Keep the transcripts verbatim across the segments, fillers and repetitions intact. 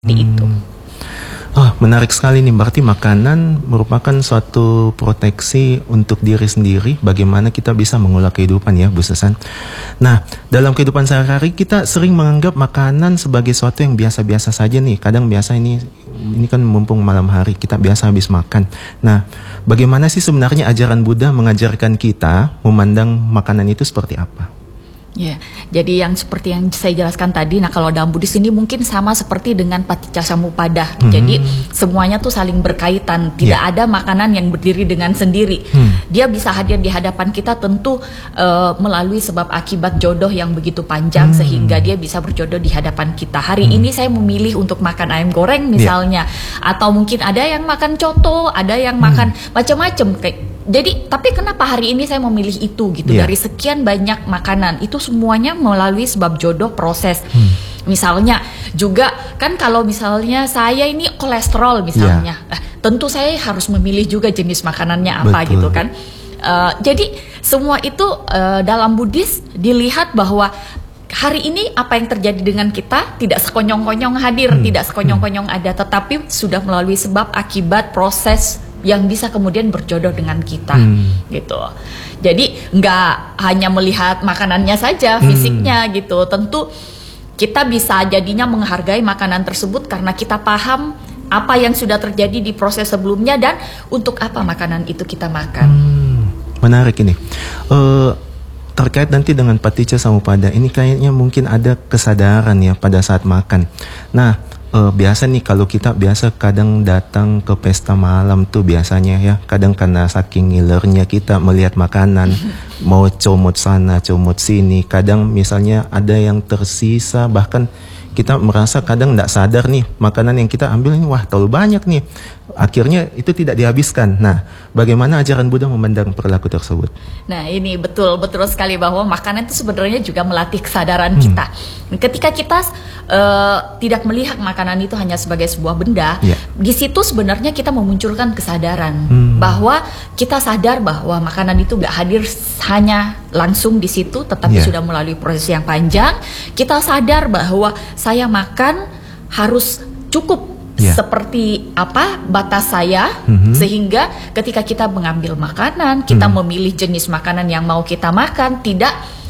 Itu. Oh, menarik sekali nih. Berarti makanan merupakan suatu proteksi untuk diri sendiri. Bagaimana kita bisa mengolah kehidupan ya, Bu Susan. Nah, dalam kehidupan sehari-hari kita sering menganggap makanan sebagai sesuatu yang biasa-biasa saja nih. Kadang biasa ini, ini kan mumpung malam hari kita biasa habis makan. Nah, bagaimana sih sebenarnya ajaran Buddha mengajarkan kita memandang makanan itu seperti apa? Ya, jadi yang seperti yang saya jelaskan tadi, nah kalau dalam Buddhis ini mungkin sama seperti dengan Paticcasamuppada. Hmm. Jadi semuanya tuh saling berkaitan, tidak yeah. ada makanan yang berdiri dengan sendiri. Hmm. Dia bisa hadir di hadapan kita tentu uh, melalui sebab akibat jodoh yang begitu panjang hmm. sehingga dia bisa berjodoh di hadapan kita. Hari hmm. ini saya memilih untuk makan ayam goreng misalnya, yeah. atau mungkin ada yang makan coto, ada yang hmm. makan macam-macam kayak. Jadi, tapi kenapa hari ini saya memilih itu gitu? Yeah. Dari sekian banyak makanan, itu semuanya melalui sebab jodoh proses. Hmm. Misalnya juga kan kalau misalnya saya ini kolesterol misalnya, yeah. eh, tentu saya harus memilih juga jenis makanannya apa. Betul. Gitu kan? Uh, jadi semua itu uh, dalam Buddhis dilihat bahwa hari ini apa yang terjadi dengan kita tidak sekonyong-konyong hadir, hmm. tidak sekonyong-konyong ada, tetapi sudah melalui sebab akibat proses yang bisa kemudian berjodoh dengan kita, hmm. gitu. Jadi nggak hanya melihat makanannya saja, fisiknya hmm. gitu. Tentu kita bisa jadinya menghargai makanan tersebut karena kita paham apa yang sudah terjadi di proses sebelumnya dan untuk apa makanan itu kita makan. Hmm. Menarik ini. Uh, terkait nanti dengan Paticcasamuppada ini kayaknya mungkin ada kesadaran ya pada saat makan. Nah. Uh, biasa nih kalau kita biasa kadang datang ke pesta malam tuh biasanya ya, kadang karena saking ngilernya kita melihat makanan mau comot sana comot sini, kadang misalnya ada yang tersisa, bahkan kita merasa kadang tidak sadar nih makanan yang kita ambil ini wah terlalu banyak nih, akhirnya itu tidak dihabiskan. Nah, bagaimana ajaran Buddha memandang perilaku tersebut? Nah, ini betul betul sekali bahwa makanan itu sebenarnya juga melatih kesadaran hmm. kita. Ketika kita uh, tidak melihat makanan itu hanya sebagai sebuah benda, yeah. di situ sebenarnya kita memunculkan kesadaran hmm. bahwa kita sadar bahwa makanan itu nggak hadir hanya langsung di situ, tetapi yeah. sudah melalui proses yang panjang. Kita sadar bahwa saya makan harus cukup. Yeah. Seperti apa batas saya, mm-hmm. sehingga ketika kita mengambil makanan, kita mm. memilih jenis makanan yang mau kita makan, tidak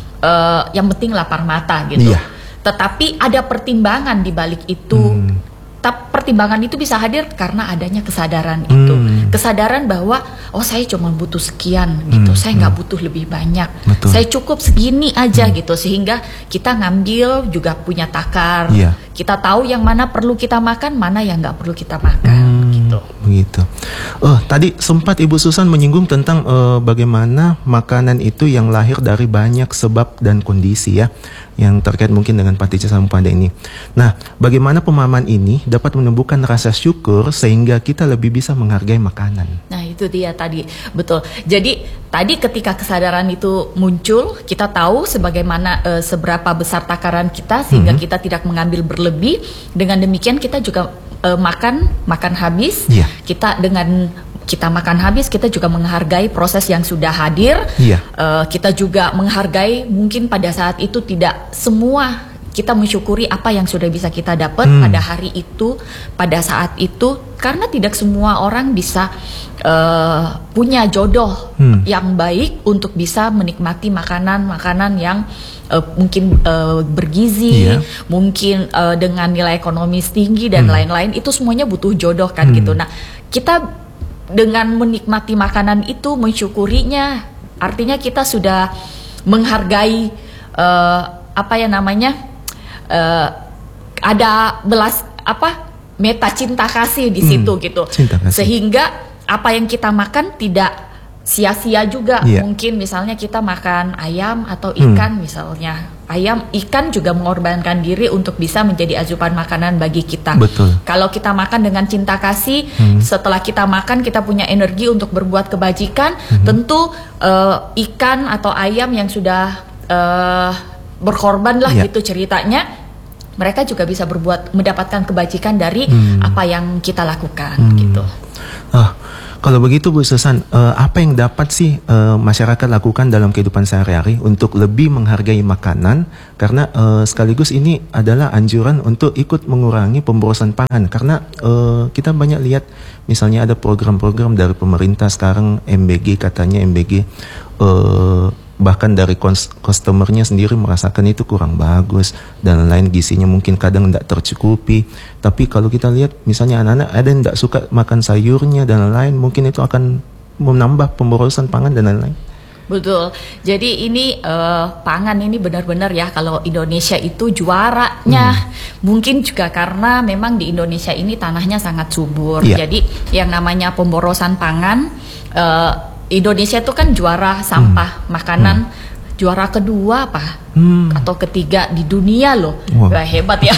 uh, yang penting lapar mata gitu. Yeah. Tetapi ada pertimbangan di balik itu. Mm. Tapi pertimbangan itu bisa hadir karena adanya kesadaran mm. itu, kesadaran bahwa oh saya cuma butuh sekian gitu, mm. saya nggak mm. butuh lebih banyak, betul. Saya cukup segini aja mm. gitu, sehingga kita ngambil juga punya takar, yeah. kita tahu yang mana perlu kita makan, mana yang nggak perlu kita makan, mm. gitu. Begitu. Oh, tadi sempat Ibu Susan menyinggung tentang uh, bagaimana makanan itu yang lahir dari banyak sebab dan kondisi ya, yang terkait mungkin dengan Paticcasamuppada ini. Nah, bagaimana pemahaman ini dapat menumbuhkan rasa syukur sehingga kita lebih bisa menghargai makanan? Nah, itu dia tadi, betul. Jadi tadi ketika kesadaran itu muncul, kita tahu sebagaimana e, seberapa besar takaran kita sehingga mm-hmm. kita tidak mengambil berlebih. Dengan demikian kita juga e, makan makan habis. Yeah. Kita dengan kita makan habis, kita juga menghargai proses yang sudah hadir. Yeah. Uh, kita juga menghargai mungkin pada saat itu tidak semua, kita mensyukuri apa yang sudah bisa kita dapat hmm. pada hari itu, pada saat itu, karena tidak semua orang bisa uh, punya jodoh hmm. yang baik untuk bisa menikmati makanan-makanan yang uh, mungkin uh, bergizi, yeah. mungkin uh, dengan nilai ekonomis tinggi dan hmm. lain-lain. Itu semuanya butuh jodoh kan hmm. gitu. Nah, kita dengan menikmati makanan itu, mensyukurinya, artinya kita sudah menghargai uh, apa ya namanya, uh, ada belas apa meta cinta kasih di situ hmm, gitu, sehingga apa yang kita makan tidak sia-sia juga. Yeah. Mungkin misalnya kita makan ayam atau ikan hmm. misalnya. Ayam, ikan juga mengorbankan diri untuk bisa menjadi asupan makanan bagi kita. Betul. Kalau kita makan dengan cinta kasih, hmm. setelah kita makan kita punya energi untuk berbuat kebajikan, hmm. tentu uh, ikan atau ayam yang sudah uh, berkorban lah yeah. gitu ceritanya, mereka juga bisa berbuat mendapatkan kebajikan dari hmm. apa yang kita lakukan hmm. gitu. Ah. Kalau begitu Bu Susan, uh, apa yang dapat sih uh, masyarakat lakukan dalam kehidupan sehari-hari untuk lebih menghargai makanan? Karena uh, sekaligus ini adalah anjuran untuk ikut mengurangi pemborosan pangan. Karena uh, kita banyak lihat misalnya ada program-program dari pemerintah sekarang, M B G katanya M B G uh, bahkan dari customernya sendiri merasakan itu kurang bagus dan lain, gizinya mungkin kadang tidak tercukupi. Tapi kalau kita lihat misalnya anak-anak ada yang tidak suka makan sayurnya dan lain, mungkin itu akan menambah pemborosan pangan dan lain-lain. Betul. Jadi ini uh, pangan ini benar-benar ya, kalau Indonesia itu juaranya. Hmm. Mungkin juga karena memang di Indonesia ini tanahnya sangat subur. Yeah. Jadi yang namanya pemborosan pangan, uh, Indonesia itu kan juara sampah hmm. makanan, hmm. juara kedua apa hmm. atau ketiga di dunia loh. Wow. Wah, hebat ya.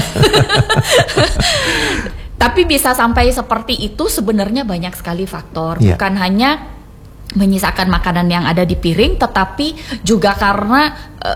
Tapi bisa sampai seperti itu sebenarnya banyak sekali faktor. Yeah. Bukan hanya menyisakan makanan yang ada di piring, tetapi juga karena uh,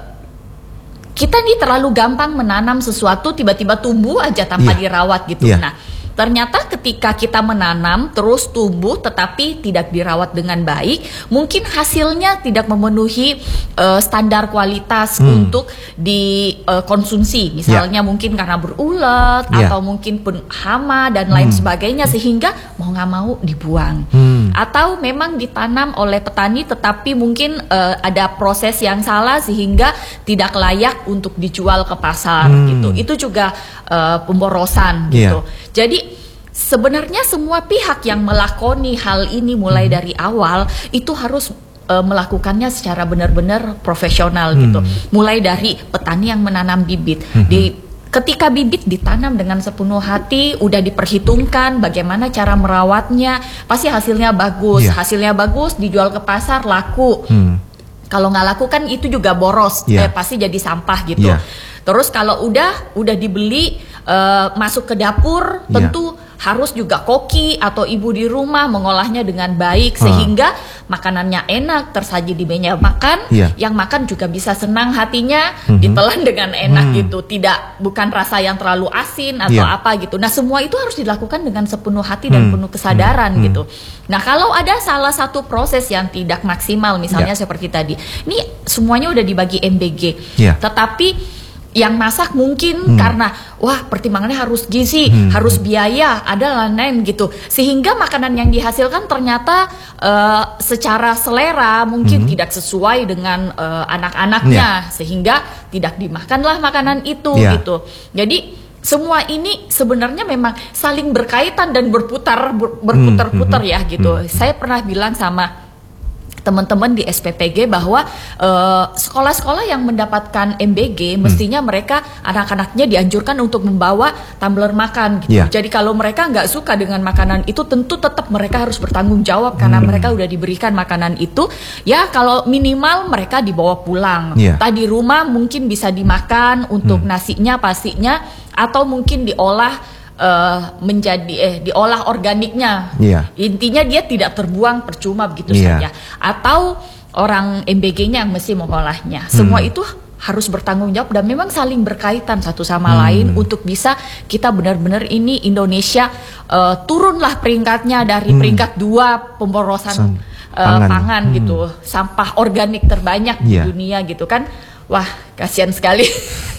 kita nih terlalu gampang menanam sesuatu tiba-tiba tumbuh aja tanpa yeah. dirawat gitu. Yeah. Nah, ternyata ketika kita menanam terus tumbuh tetapi tidak dirawat dengan baik, mungkin hasilnya tidak memenuhi uh, standar kualitas hmm. untuk dikonsumsi. Uh, Misalnya yeah. mungkin karena berulat yeah. atau mungkin pun hama dan lain hmm. sebagainya, sehingga mau nggak mau dibuang. Hmm. Atau memang ditanam oleh petani tetapi mungkin uh, ada proses yang salah sehingga tidak layak untuk dijual ke pasar hmm. gitu. Itu juga uh, pemborosan gitu. Yeah. Jadi sebenarnya semua pihak yang melakoni hal ini mulai hmm. dari awal itu harus uh, melakukannya secara benar-benar profesional hmm. gitu. Mulai dari petani yang menanam bibit, hmm. di ketika bibit ditanam dengan sepenuh hati, udah diperhitungkan bagaimana cara merawatnya, pasti hasilnya bagus. Yeah. Hasilnya bagus, dijual ke pasar laku. Hmm. Kalau nggak laku kan itu juga boros, yeah. eh, pasti jadi sampah gitu. Yeah. Terus kalau udah udah dibeli uh, masuk ke dapur, yeah. tentu harus juga koki atau ibu di rumah mengolahnya dengan baik sehingga uh. makanannya enak, tersaji di meja makan, yeah. yang makan juga bisa senang hatinya, mm-hmm. ditelan dengan enak mm. gitu, tidak bukan rasa yang terlalu asin atau yeah. apa gitu. Nah, semua itu harus dilakukan dengan sepenuh hati dan mm. penuh kesadaran mm. gitu. Nah, kalau ada salah satu proses yang tidak maksimal, misalnya yeah. seperti tadi, ini semuanya udah dibagi M B G, yeah. tetapi yang masak mungkin hmm. karena wah pertimbangannya harus gizi, hmm. harus biaya, ada lain-lain gitu, sehingga makanan yang dihasilkan ternyata uh, secara selera mungkin hmm. tidak sesuai dengan uh, anak-anaknya, yeah. sehingga tidak dimakanlah makanan itu yeah. gitu. Jadi semua ini sebenarnya memang saling berkaitan dan berputar ber, berputar-putar hmm. ya gitu. Hmm. Saya pernah bilang sama teman-teman di S P P G bahwa uh, sekolah-sekolah yang mendapatkan M B G hmm. mestinya mereka anak-anaknya dianjurkan untuk membawa tumbler makan gitu. Yeah. Jadi kalau mereka nggak suka dengan makanan itu, tentu tetap mereka harus bertanggung jawab karena hmm. mereka udah diberikan makanan itu. Ya kalau minimal mereka dibawa pulang. Yeah. Tadi rumah mungkin bisa dimakan untuk hmm. nasinya pastinya, atau mungkin diolah Uh, menjadi eh diolah organiknya, yeah. intinya dia tidak terbuang percuma begitu yeah. saja, atau orang M B G-nya yang mesti mengolahnya. Semua hmm. itu harus bertanggung jawab dan memang saling berkaitan satu sama hmm. lain untuk bisa kita benar-benar ini Indonesia uh, turunlah peringkatnya dari hmm. peringkat dua pemborosan uh, pangan, pangan hmm. gitu, sampah organik terbanyak yeah. di dunia gitu kan. Wah, kasihan sekali.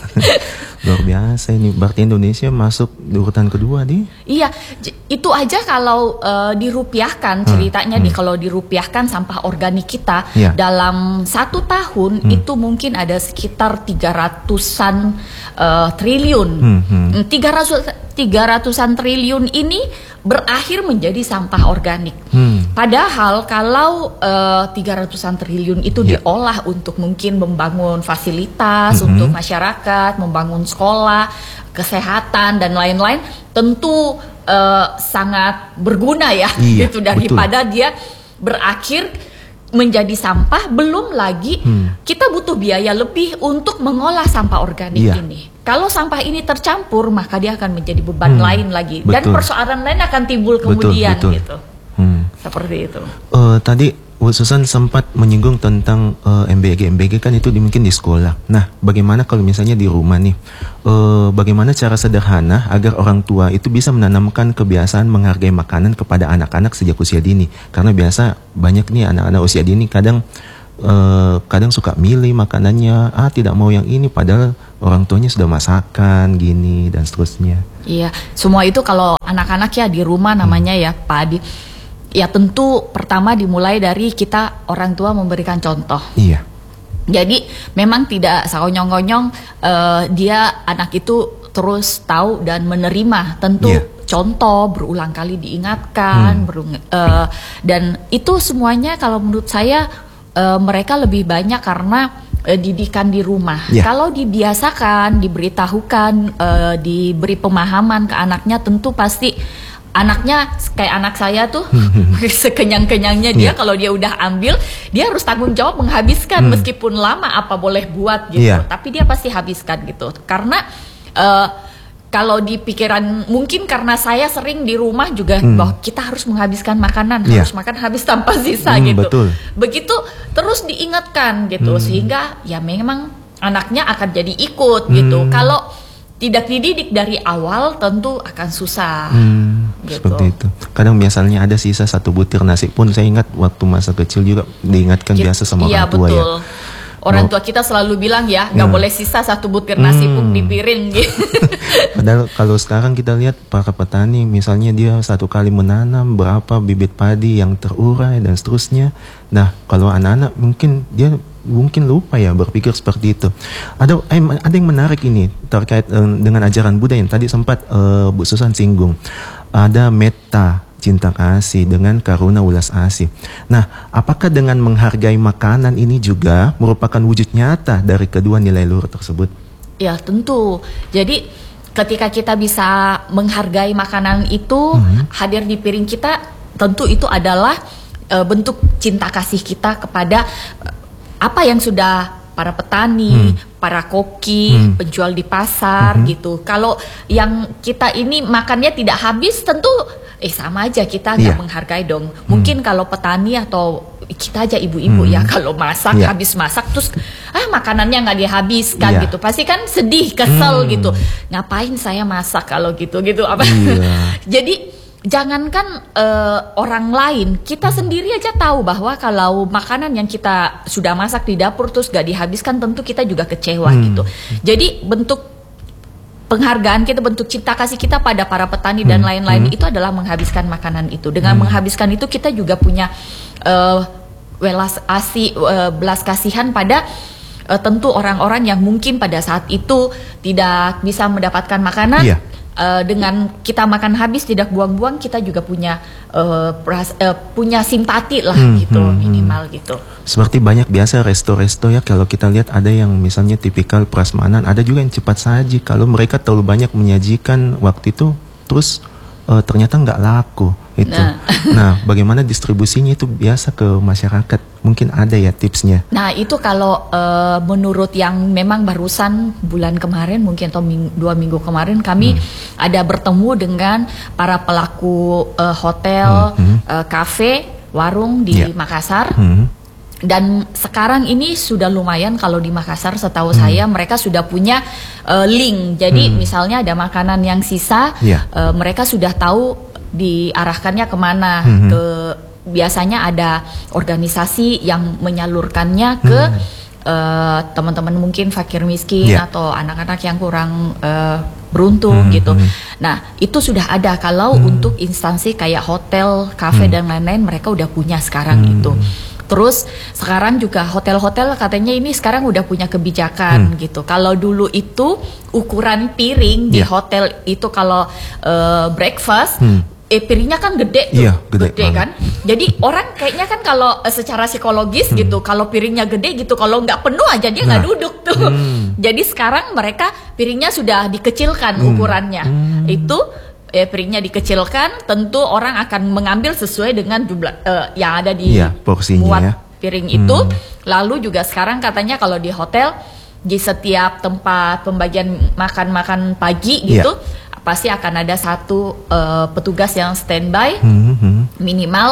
Luar biasa ini, berarti Indonesia masuk di urutan kedua nih. Iya, itu aja kalau uh, dirupiahkan ceritanya hmm. nih, kalau dirupiahkan sampah organik kita yeah. dalam satu tahun hmm. itu mungkin ada sekitar tiga ratusan uh, triliun. Hmm. Hmm. tiga ratusan triliun ini berakhir menjadi sampah organik. Hmm. Padahal kalau uh, tiga ratusan triliun itu yeah. diolah untuk mungkin membangun fasilitas hmm. untuk masyarakat, membangun sekolah, kesehatan dan lain-lain, tentu uh, sangat berguna ya, iya, gitu daripada betul. Dia berakhir menjadi sampah. Belum lagi hmm. kita butuh biaya lebih untuk mengolah sampah organik iya. ini. Kalau sampah ini tercampur, maka dia akan menjadi beban hmm. lain lagi, betul. Dan persoalan lain akan timbul kemudian betul, betul. gitu. Hmm. Seperti itu. Uh, tadi Bu Susan sempat menyinggung tentang uh, M B G. M B G kan itu di, mungkin di sekolah. Nah, bagaimana kalau misalnya di rumah nih? Uh, bagaimana cara sederhana agar orang tua itu bisa menanamkan kebiasaan menghargai makanan kepada anak-anak sejak usia dini? Karena biasa banyak nih anak-anak usia dini kadang uh, kadang suka milih makanannya, ah tidak mau yang ini, padahal orang tuanya sudah masakan gini dan seterusnya. Iya, semua itu kalau anak-anak ya di rumah namanya hmm. ya Pak Adi. Ya tentu pertama dimulai dari kita orang tua memberikan contoh. Iya. Jadi memang tidak sakonyong-konyong uh, dia anak itu terus tahu dan menerima. Tentu yeah. contoh berulang kali diingatkan, hmm. berung, uh, dan itu semuanya kalau menurut saya uh, mereka lebih banyak karena uh, didikan di rumah. Yeah. Kalau dibiasakan, diberitahukan, uh, diberi pemahaman ke anaknya, tentu pasti anaknya kayak anak saya tuh sekenyang-kenyangnya dia yeah. kalau dia udah ambil dia harus tanggung jawab menghabiskan hmm. meskipun lama apa boleh buat gitu yeah. tapi dia pasti habiskan gitu karena uh, kalau di pikiran mungkin karena saya sering di rumah juga hmm. bahwa kita harus menghabiskan makanan yeah. harus makan habis tanpa sisa hmm, gitu betul. Begitu terus diingatkan gitu hmm. sehingga ya memang anaknya akan jadi ikut hmm. gitu. Kalau tidak dididik dari awal tentu akan susah. Hmm, gitu. Seperti itu. Kadang biasanya ada sisa satu butir nasi pun saya ingat waktu masa kecil juga diingatkan Git, biasa sama iya, orang tua betul. ya. Orang tua kita selalu bilang ya nggak hmm. boleh sisa satu butir nasi hmm. pun di piring gitu. Padahal kalau sekarang kita lihat para petani misalnya dia satu kali menanam berapa bibit padi yang terurai dan seterusnya. Nah kalau anak-anak mungkin dia mungkin lupa ya berpikir seperti itu. Ada eh, ada yang menarik ini terkait eh, dengan ajaran Buddha yang tadi sempat eh, Bu Susan singgung. Ada metta, cinta kasih dengan karuna ulas asih. Nah, apakah dengan menghargai makanan ini juga merupakan wujud nyata dari kedua nilai luhur tersebut? Ya, tentu. Jadi ketika kita bisa menghargai makanan itu hmm. hadir di piring kita, tentu itu adalah uh, bentuk cinta kasih kita kepada uh, apa yang sudah para petani, hmm. para koki, hmm. penjual di pasar hmm. gitu. Kalau yang kita ini makannya tidak habis, tentu eh sama aja kita nggak yeah. menghargai dong. Mungkin hmm. kalau petani atau kita aja ibu-ibu hmm. ya kalau masak yeah. habis masak terus ah makanannya nggak dihabiskan yeah. gitu, pasti kan sedih, kesel hmm. gitu. Ngapain saya masak kalau gitu gitu apa? Yeah. Jadi jangankan uh, orang lain, kita sendiri aja tahu bahwa kalau makanan yang kita sudah masak di dapur terus gak dihabiskan, tentu kita juga kecewa hmm. gitu. Jadi bentuk penghargaan kita, bentuk cinta kasih kita pada para petani hmm. dan lain-lain hmm. itu adalah menghabiskan makanan itu. Dengan hmm. menghabiskan itu kita juga punya uh, welas asih, uh, belas kasihan pada uh, tentu orang-orang yang mungkin pada saat itu tidak bisa mendapatkan makanan. Yeah. Uh, dengan kita makan habis tidak buang-buang, kita juga punya uh, pras, uh, punya simpati lah hmm, gitu hmm, minimal hmm. gitu. Seperti banyak biasa resto-resto ya, kalau kita lihat ada yang misalnya tipikal prasmanan, ada juga yang cepat saji. Kalau mereka terlalu banyak menyajikan waktu itu, terus uh, ternyata nggak laku itu. Nah. Nah, bagaimana distribusinya itu biasa ke masyarakat? Mungkin ada ya tipsnya. Nah, itu kalau uh, menurut yang memang barusan bulan kemarin mungkin atau ming dua minggu kemarin kami hmm. ada bertemu dengan para pelaku uh, hotel, hmm. uh, kafe, warung di yeah. Makassar. Hmm. Dan sekarang ini sudah lumayan kalau di Makassar setahu hmm. saya mereka sudah punya uh, link. Jadi hmm. misalnya ada makanan yang sisa, yeah. uh, mereka sudah tahu diarahkannya kemana. Hmm. Ke biasanya ada organisasi yang menyalurkannya ke hmm. uh, teman-teman mungkin fakir miskin yeah. atau anak-anak yang kurang uh, beruntung hmm. gitu. Hmm. Nah itu sudah ada. Kalau hmm. untuk instansi kayak hotel, kafe hmm. dan lain-lain mereka udah punya sekarang hmm. itu. Terus sekarang juga hotel-hotel katanya ini sekarang udah punya kebijakan hmm. gitu. Kalau dulu itu ukuran piring yeah. di hotel itu kalau uh, breakfast hmm. eh piringnya kan gede tuh, iya, gede, gede kan. Jadi orang kayaknya kan kalau uh, secara psikologis hmm. gitu, kalau piringnya gede gitu, kalau nggak penuh aja dia nggak nah. duduk tuh. Hmm. Jadi sekarang mereka piringnya sudah dikecilkan hmm. ukurannya. Hmm. Itu eh, piringnya dikecilkan, tentu orang akan mengambil sesuai dengan jumlah uh, yang ada di ya, porsinya, muat ya. piring itu. Hmm. Lalu juga sekarang katanya kalau di hotel di setiap tempat pembagian makan-makan pagi gitu. Ya. Pasti akan ada satu uh, petugas yang standby hmm, hmm. minimal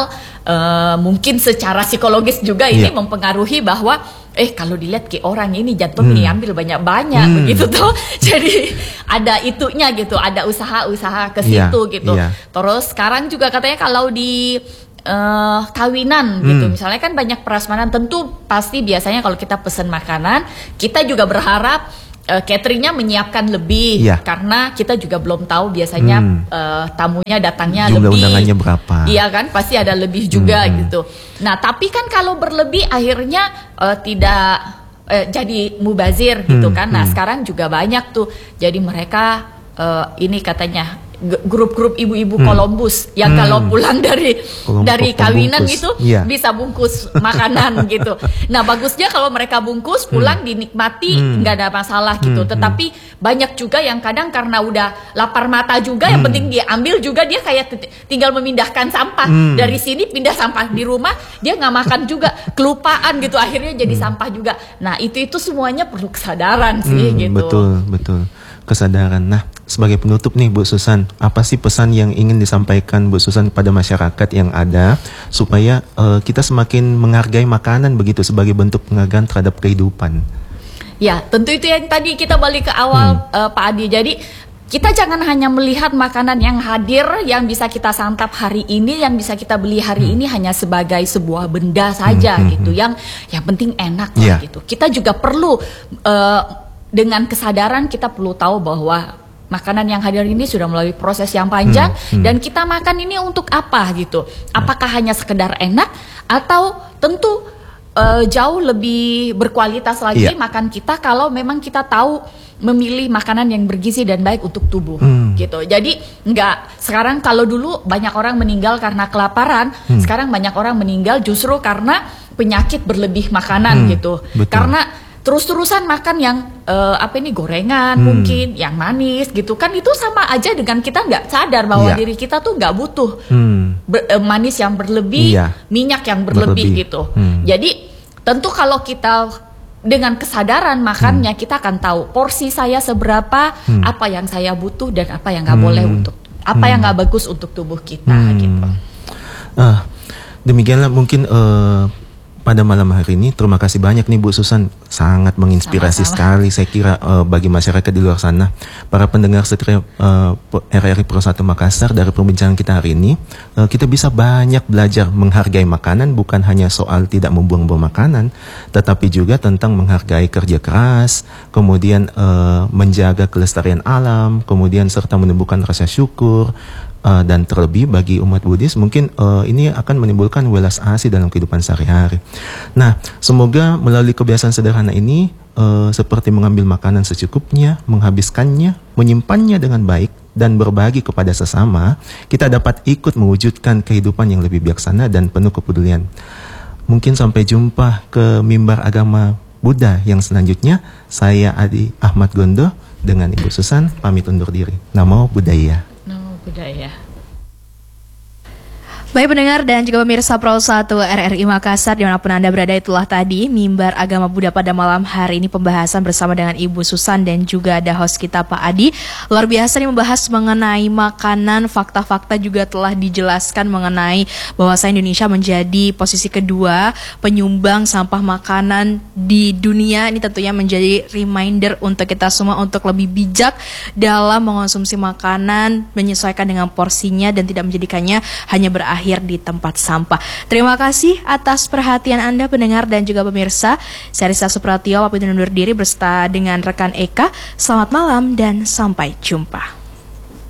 uh, mungkin secara psikologis juga ini yeah. mempengaruhi bahwa eh kalau dilihat ke orang ini jantung hmm. ambil banyak-banyak hmm. begitu tuh. Jadi ada itunya gitu, ada usaha-usaha ke situ yeah. gitu. Yeah. Terus sekarang juga katanya kalau di uh, kawinan hmm. gitu, misalnya kan banyak prasmanan, tentu pasti biasanya kalau kita pesen makanan, kita juga berharap Uh, cateringnya menyiapkan lebih yeah. karena kita juga belum tahu biasanya hmm. uh, tamunya datangnya jumlah lebih, undangannya berapa? Iya kan, pasti ada lebih juga hmm. gitu. Nah tapi kan kalau berlebih akhirnya uh, tidak uh, jadi mubazir hmm. gitu kan. Nah hmm. sekarang juga banyak tuh, jadi mereka uh, ini katanya grup-grup ibu-ibu Columbus hmm. yang hmm. kalau pulang dari Kelompok dari kawinan bungkus. Itu yeah. bisa bungkus makanan gitu. Nah bagusnya kalau mereka bungkus pulang hmm. dinikmati nggak hmm. ada masalah gitu. Hmm. Tetapi banyak juga yang kadang karena udah lapar mata juga, hmm. yang penting dia ambil juga, dia kayak tinggal memindahkan sampah hmm. dari sini pindah sampah di rumah, dia nggak makan juga, kelupaan gitu, akhirnya jadi hmm. sampah juga. Nah itu itu semuanya perlu kesadaran sih hmm, gitu. Betul betul. Kesadaran. Nah, sebagai penutup nih Bu Susan, apa sih pesan yang ingin disampaikan Bu Susan pada masyarakat yang ada supaya uh, kita semakin menghargai makanan begitu sebagai bentuk penghargaan terhadap kehidupan? Ya, tentu itu yang tadi kita balik ke awal hmm. uh, Pak Adi. Jadi kita jangan hanya melihat makanan yang hadir, yang bisa kita santap hari ini, yang bisa kita beli hari hmm. ini hanya sebagai sebuah benda saja hmm. gitu. Yang yang penting enak lah yeah. gitu. Kita juga perlu uh, dengan kesadaran kita perlu tahu bahwa makanan yang hadir ini sudah melalui proses yang panjang hmm, hmm. dan kita makan ini untuk apa gitu. Apakah hanya sekedar enak atau tentu uh, jauh lebih berkualitas lagi yeah. makan kita kalau memang kita tahu memilih makanan yang bergizi dan baik untuk tubuh hmm. gitu. Jadi nggak, sekarang kalau dulu banyak orang meninggal karena kelaparan, hmm. sekarang banyak orang meninggal justru karena penyakit berlebih makanan hmm, gitu. Betul. Karena terus-terusan makan yang uh, apa ini gorengan hmm. mungkin yang manis gitu kan, itu sama aja dengan kita nggak sadar bahwa yeah. diri kita tuh nggak butuh hmm. ber, uh, manis yang berlebih, yeah. minyak yang berlebih, berlebih. gitu. Hmm. Jadi tentu kalau kita dengan kesadaran makannya hmm. kita akan tahu porsi saya seberapa, hmm. apa yang saya butuh dan apa yang nggak hmm. boleh untuk, apa hmm. yang nggak bagus untuk tubuh kita hmm. gitu. Uh, demikianlah mungkin. Uh, Pada malam hari ini, terima kasih banyak nih Bu Susan, sangat menginspirasi Sama-sama. sekali saya kira uh, bagi masyarakat di luar sana. Para pendengar setia uh, R R I Pro satu Makassar, dari perbincangan kita hari ini, uh, kita bisa banyak belajar menghargai makanan, bukan hanya soal tidak membuang-buang makanan, tetapi juga tentang menghargai kerja keras, kemudian uh, menjaga kelestarian alam, kemudian serta menumbuhkan rasa syukur. Uh, dan terlebih bagi umat Buddhis mungkin uh, ini akan menimbulkan welas asih dalam kehidupan sehari-hari. Nah, semoga melalui kebiasaan sederhana ini uh, seperti mengambil makanan secukupnya, menghabiskannya, menyimpannya dengan baik dan berbagi kepada sesama, kita dapat ikut mewujudkan kehidupan yang lebih bijaksana dan penuh kepedulian. Mungkin sampai jumpa ke mimbar agama Buddha yang selanjutnya. Saya Adi Ahmad Gondo dengan Ibu Susan pamit undur diri. Namo Buddhaya. Budaya. Baik pendengar dan juga pemirsa Pro satu R R I Makassar dimanapun Anda berada, itulah tadi Mimbar Agama Buddha pada malam hari ini, pembahasan bersama dengan Ibu Susan dan juga ada host kita Pak Adi. Luar biasa nih membahas mengenai makanan, fakta-fakta juga telah dijelaskan mengenai bahwa Indonesia menjadi posisi kedua penyumbang sampah makanan di dunia. Ini tentunya menjadi reminder untuk kita semua untuk lebih bijak dalam mengonsumsi makanan, menyesuaikan dengan porsinya dan tidak menjadikannya hanya berakhir di tempat sampah. Terima kasih atas perhatian Anda pendengar dan juga pemirsa. Saya Risa Supratio pamit undur diri beserta dengan rekan Eka. Selamat malam dan sampai jumpa.